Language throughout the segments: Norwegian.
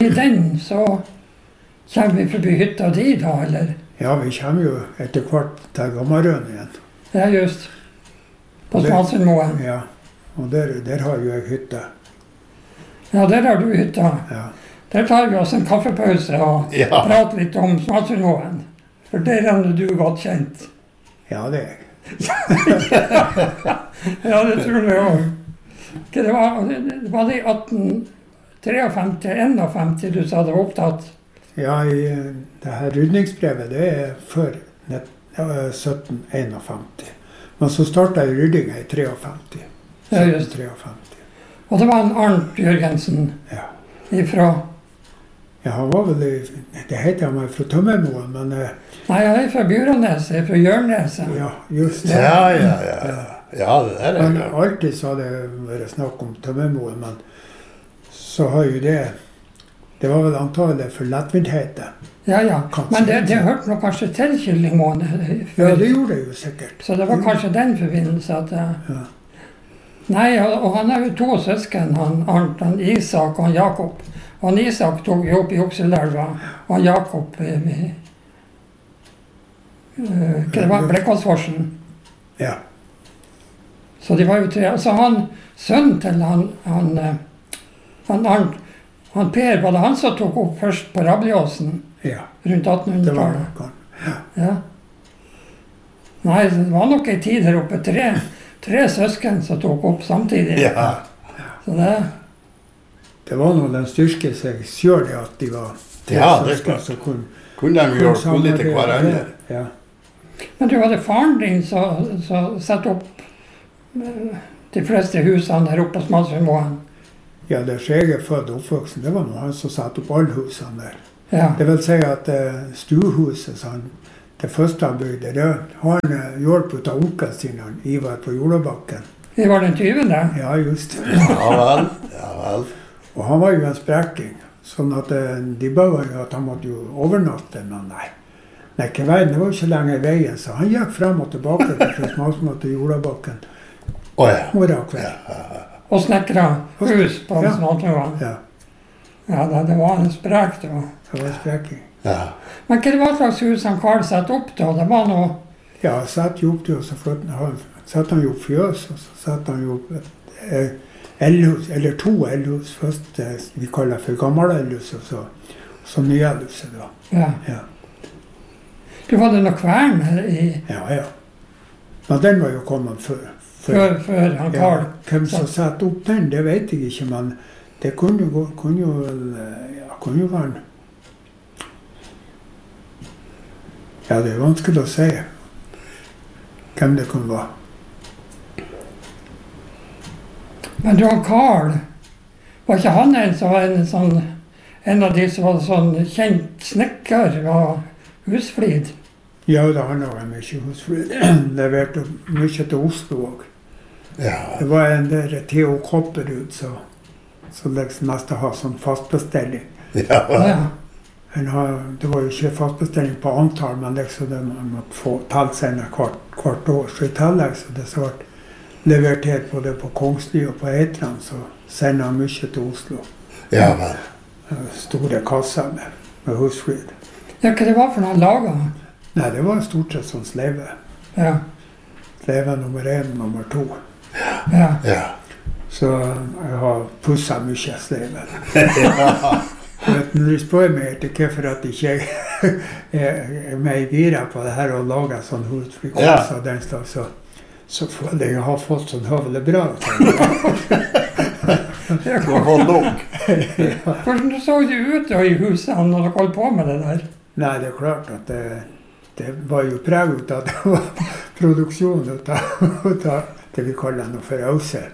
I den så kommer vi forbi hytta di da, eller? Ja, vi kommer jo etter hvert til Gammarøen igjen. Ja, just. På Smalsundmoen. Ja, og der har jo jeg hytte. Ja, der har du hytta. Ja. Der tar vi oss en kaffepause og prater litt om Smalsundmoen. For der er du godt kjent. Ja, det er jeg. Ja, det tror jeg også. Det var det i 1853-51 du sa det var opptatt? Ja, det her rydningsbrevet, det er før 1751. Men så startet jeg ryddingen i 53. Ja, just. 53. Og det var en Arnt Jørgensen ifra... Ja, han var vel, det heter han fra Tømmermoen, men... Nei, jeg er fra Bjørneset, fra Jørneset. Ja, just det. Ja, det der er men alltid så har det vært snakk om Tømmermoen, men så har jo det var vel antallet for lettvindheten. Ja, men det hørte nok kanskje til Kyllingmoen. Ja, det gjorde det jo sikkert. Så det var kanskje den forbindelse at... Nei, og han har jo to søsken, han Isak og han Jakob. Og han Isak tog jo opp i Okselelva, og han Jakob det var Blekkåsforsen. Ja. Så de var jo tre. Så han, sønnen til han Per, var det han som tok opp først på Rabliåsen? Ja. Rundt 1800-tallet? Det var nok. Ja. Nei, det var nok en tid her oppe. Tre søsken som tok opp samtidig. Ja. Så det var noe den styrke seg selv at de var tre søsken som kunne de gjøre litt til hverandre. Ja. Men du, var det faren din som satte opp de fleste husene der oppe på Smalsundmoen? Ja, der jeg er født og oppvoksen, det var noe han som satte opp alle husene der. Ja. Det vil si at stuehuset, det første han bygde, det har han hjulpet av onkelen sin, Ivar på Jordabakken. Ivar den 20. Ja, just. Ja vel. Og han var jo en sprekking, sånn at de bøver jo at han måtte jo overnatte, men nei, ikke veien, det var ikke lenger i veien, så han gikk frem og tilbake fra Smalsundmoen til Jordabakken. Morgen og kveld. Og snekret hus på Smalsundmoen. Ja, det var en sprek da. Det var en spreking. Ja. Men hva var slags hus han Karl satt opp da? Det var noe... Ja, satt jo opp til, og så satt han jo opp fjøs, og så satt han jo opp et elhus, eller to elhus. Først vi kaller for gammel elhus, og så nye elhuset da. Ja. Du var det noe kvern her i... Ja. Men den var jo kommet før. Før han Karl. Ja, hvem som satt opp den, det vet jeg ikke, men det kunne jo være... Ja, det er vanskelig å si hvem det kunne være. Men du, han Karl, var ikke han en som var en av de som var sånn kjent snekker og husflid? Ja, det handler om mye husflid. Det har vært mye til Oslo også. Ja. Det var en der Theo Kopperud som liksom mest har sånn fastbestilling. Ja. Det var jo ikke fastbestilling på antall, men liksom det man måtte få tallsender hvert år. Så i tillegg så det så ble levert her både på Kongsli og på Eitland, så sender han mye til Oslo. Ja, vel. Store kasser med husflid. Ja, hva det var for noe laget? Nei, det var stort sett sånn sleive. Ja. Sleive nummer 1, nummer 2. Ja. Så jeg har pusset mye sleive. Når du spør meg etter hvorfor at ikke jeg er med i gira på det her og lager sånn husflidkasser den slags, så føler jeg har fått sånn høvelig bra. Du har fått nok. Hvordan så du ut i huset når dere holdt på med det der? Nei, det er klart at det var jo preg ut at det var produksjon ut av det vi kaller noe for auser.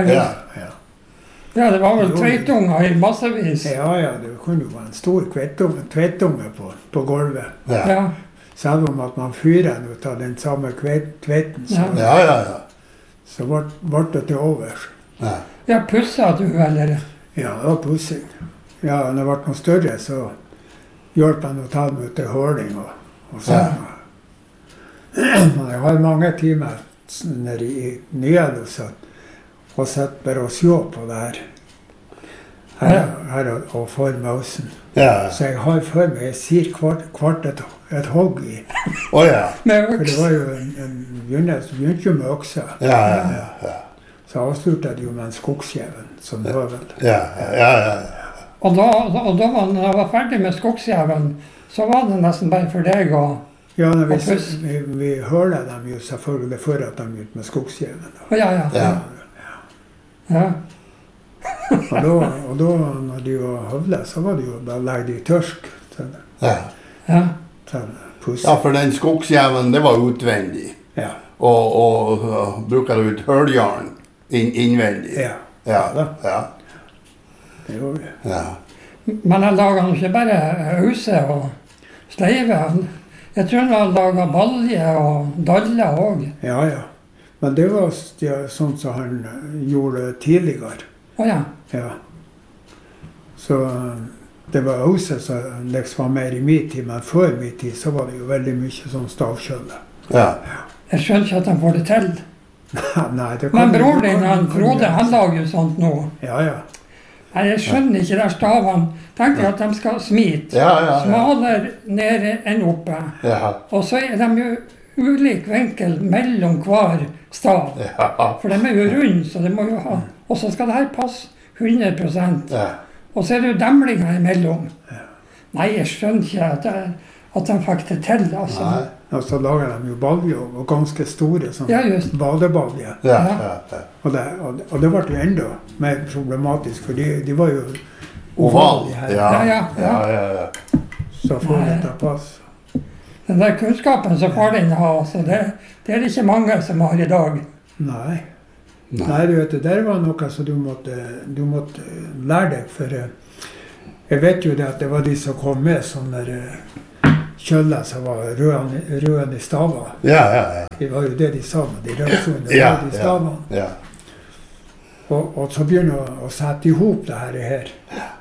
Ja, det var vel tveitunger i massevis. Ja, det kunne jo være en stor tvetunge på gulvet. Ja. Selv om at man fyrer ut av den samme tveiten, så ble det til overs. Ja, pusset du, eller? Ja, det var pussing. Ja, når det ble noe større, så hjelp han å ta dem ut til høling og sånn. Men jeg har mange timer nede i Nyhjelus og sett bare å se på det her. her og for mausen. Ja. Så jeg har for meg, jeg sier kvart et hogg i. Ja. Med For det øks. var jo begynte jo med øksa. Ja. Så avsluttet jeg jo med en skogskjeven, som det var vel. Ja. Og da når jeg var ferdig med skogsjævelen, så var det nesten bare for deg å Ja, Og puss. vi hører dem jo selvfølgelig før at de ut med skogskjeven. Ja. Og da, når de var høvlet, så var det jo da legge de tørsk Ja, til puss. for den skogsjæven, det var utvendig. Ja. Og bruker du ut høljarn innvendig. Ja. Ja. Det gjorde vi. Ja. Men jeg laget ikke bare huse og sleive. Jeg tror han laget balje og dalle også. Ja. Men det var sånn som han gjorde tidligere. Ja. Ja. Så det var huset som liksom var mer i min tid, men før min tid så var det jo veldig mye sånn stavkjølle. Ja. Jeg skjønner ikke at de får det til. Nei, det Men kan- bror din, han Frode, han lager jo sånt nå. Ja. Nei, jeg skjønner ikke der stavene. Tenker at de skal smite. Ja. Smalere nede enn oppe. Ja. Og så er de jo ulik vinkel mellom hver stav. Ja. For de er jo runde, så det må jo ha. Og så skal det her passe 100%. Ja. Og så er det jo demlinger imellom. Nei, jeg skjønner ikke at de fikk det til, altså. Nei. Og så lager de jo baljer, og ganske store, sånn Ja, just. badebaljer. Ja. Og det ble jo enda mer problematisk, for de var jo Oval. ovalige her. Ja. Så får det til pass. Den der kunnskapen som far din har, altså, det er det ikke mange som har i dag. Nei, du vet, det der var noe som du måtte lære deg, for jeg vet jo det at det var de som kom med sånne kjøller som var røde i staver. Ja. Det var jo det de sa med de rødsone, Ja. røde i stavene. Ja. Og så begynne å sette ihop det her.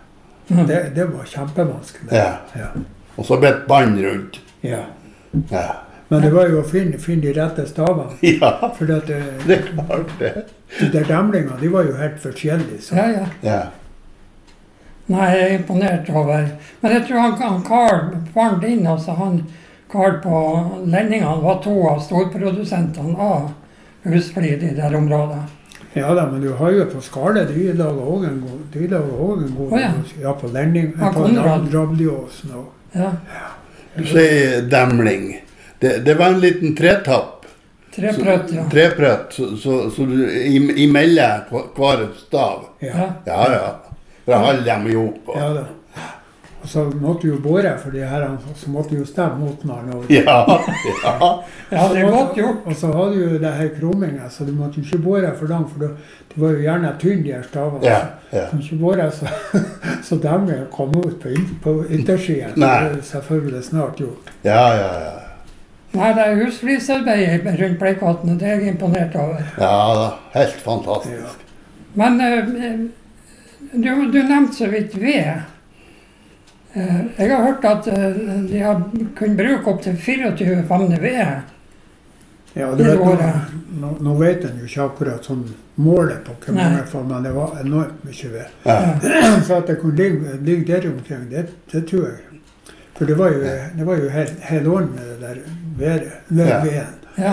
Det var kjempevanskelig. Ja. Og så ble et bånd rundt. Ja. Ja. Men det var jo å finne de rette stavene. Ja, For at det er klart det. de der demlingene, de var jo helt forskjellige. Så. Ja. Nei, jeg er imponert over. Men jeg tror han Karl, faren din, altså han Karl på Lendingene, var to av storprodusentene av husflid i det området. Ja da, men du har jo på Skale, de lager også en god Å, ja. Ja, på Lending, Ja, på Konrad. Rabliåsen og Ja, Du sier demling. Det var en liten tretapp. treprøtt, ja. Treprøtt, så du imellom hver stav. ja. Ja. For å holde dem ihop. Ja da. Og så måtte du jo bore for de her, så måtte du jo stemme mot hverandre. Ja. Ja, det er godt gjort. Og så hadde du jo det her krumminga, så du måtte jo ikke bore for dem, for de var jo gjerne tynne, de her stavene. Ja. Du kunne ikke bore så de kom ut på yttersiden. Så Nei. det er selvfølgelig snart gjort. Ja. Nei, det er husflidsarbeidet rundt Bleikvatnet, det er jeg imponert over. Ja da, helt fantastisk. Ja. Men du nevnte så vidt ved. Jeg har hørt at de har kunnet bruke opp til 24 famner ved. Ja, du I vet, året. nå vet en jo ikke akkurat sånn målet på hvor Nei. mange fall, men det var enormt mye ved. Ja. Så at det kunne ligge der omkring, det tror jeg. For det var jo hele året med det der Ja. veden. Ja.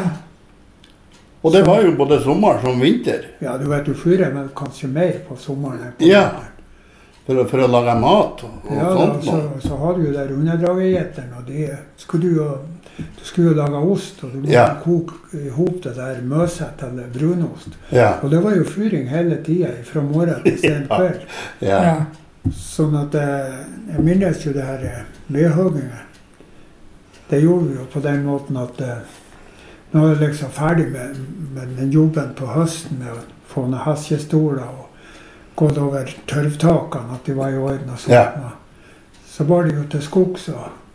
Og det var jo både sommer som vinter. Ja, du vet, du fyrer vel kanskje mer på sommeren enn på Ja. vinteren. For å lage mat og Ja, da, sånt. så har du jo der underdragergjeteren, og du skulle jo lage ost, og du måtte Ja. koke ihop det der møset eller brunost. Ja. Og det var jo fyring hele tida, fra morgen til sen kveld. Ja. Sånn at jeg minnes jo det her vedhugginga. Det gjorde vi jo på den måten at nå er jeg liksom ferdig med den jobben på høsten med å få ned hesjestoler og gått over tørvtakene, at de var i orden og sånt. Ja. Så var det jo til skogs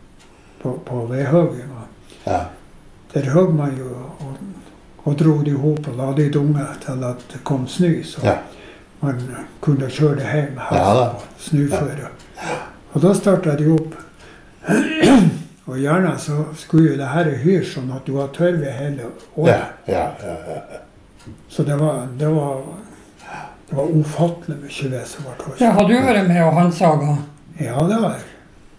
på vedhugginga. Ja. Der høgg man jo og dro det ihop og la det i dunge til at det kom snø. Så Ja. man kunne kjøre det hjem med Ja da. hest på snøføre. Og da startet de opp. Og gjerne så skulle jo det her hyre sånn at du har tørve hele året. Ja. Så det var Det var ufattelig mye ved som var Ja, har du vært med og handsaga? Ja, det var jeg.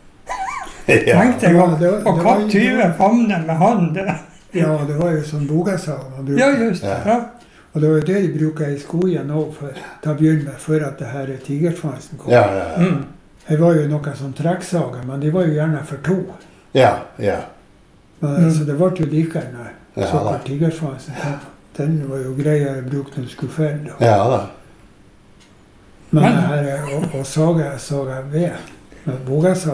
Ja. Tenk deg å det kappe 20 famner med hand. Ja, det var jo sånn bogasag man brukte. Ja, just det. Ja. Og det var jo det de bruker i skogen nå, til å begynne med, før at det her tigersvansen kom. Ja, ja, ja. Det var jo noen sånn trekksager, men de var jo gjerne for 2. Ja, ja. Men, så det ble jo likere når Ja, såkalt da. tigersvansen kom. Den var jo greiere å bruke når du skulle felle. Ja da. Men Men- det her å sage ved med bogasag,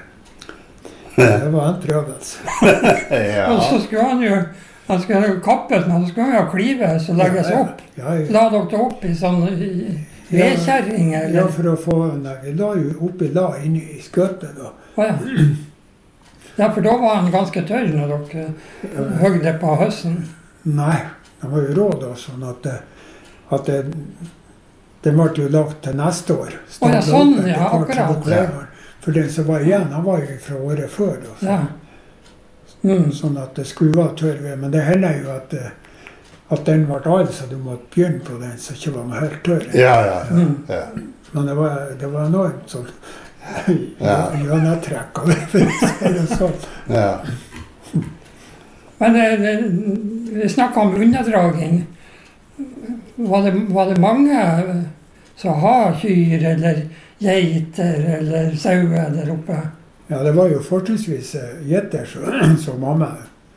det var en prøvelse. Og så Ja. skulle han skulle jo kappes, men så skulle han jo klives og legges opp. Ja, ja. La dere opp i sånn vedkjerring, Ja, eller? for å få nei, vi la jo oppi inne i skøttet da. Å ja. Ja, for da var han ganske tørr når dere høgde på høsten. Nei, det var jo råd da, sånn at den ble jo lagt til neste år. Å ja, Stablet sånn, opp etter ja, hvert som akkurat. dere lever. For den som var igjen, han var jo fra året før da. Ja. Mm. Sånn at det skulle være tørr ved. Men det hender jo at den ble all, så du måtte begynne på den, så ikke var den helt tørr. Ja, ja, ja. Mm. Ja. Men det var enormt sånn Ja. gjønetrekk av det, for å si det sånn. Ja. Men vi snakket om underdraging. Var det mange som har kyr eller geiter eller sauer der oppe? Ja, det var jo fortrinnsvis gjetter som mamma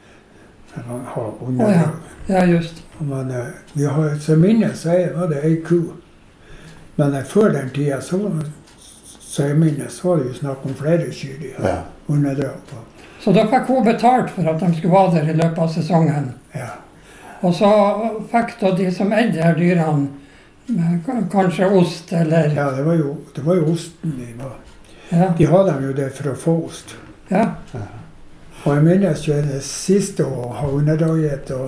har underdrag. Ja, just. Men vi har så minne, så var det ei ku. Men før den tida, så jeg minnes, så var det jo snakk om flere kyr de har Ja. underdrag på. Så da fikk hun betalt for at de skulle være der i løpet av sesongen. Ja. Og så fikk da de som eide her dyrene kanskje ost eller... Ja, det var jo osten de var. Ja, De hadde dem jo det for å få ost. ja. Og jeg minnes jo det siste å ha underdraget,